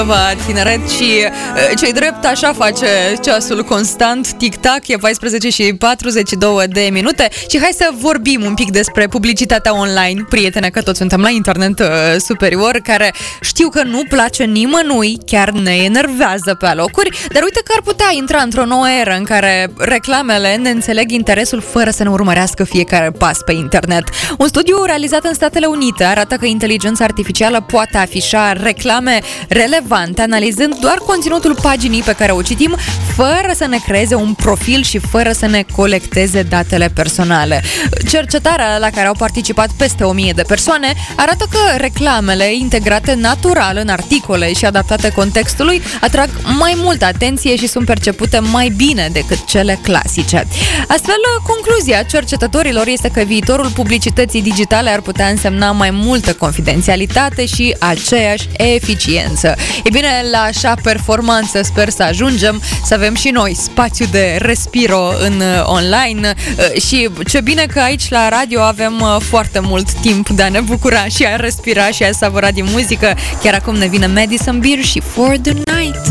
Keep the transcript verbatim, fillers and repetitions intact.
tineret și ce-i drept așa face ceasul constant, tic-tac, e paisprezece și patruzeci și două de minute și hai să vorbim un pic despre publicitatea online, prietene, că toți suntem la internet uh, superior, care știu că nu place nimănui, chiar ne enervează pe alocuri, dar uite că ar putea intra într-o nouă eră în care reclamele ne înțeleg interesul fără să ne urmărească fiecare pas pe internet. Un studiu realizat în Statele Unite arată că inteligența artificială poate afișa reclame relevante, analizând doar conținutul paginii pe care o citim, fără să ne creeze un profil și fără să ne colecteze datele personale. Cercetarea la care au participat peste o mie de persoane arată că reclamele integrate natural în articole și adaptate contextului atrag mai multă atenție și sunt percepute mai bine decât cele clasice. Astfel, concluzia cercetătorilor este că viitorul publicității digitale ar putea însemna mai multă confidențialitate și aceeași eficiență. E bine, la așa performanță sper să ajungem, să avem și noi spațiu de respiro în online și ce bine că aici la radio avem foarte mult timp de a ne bucura și a respira și a savura din muzică. Chiar acum ne vine Madison Beer și For the Night.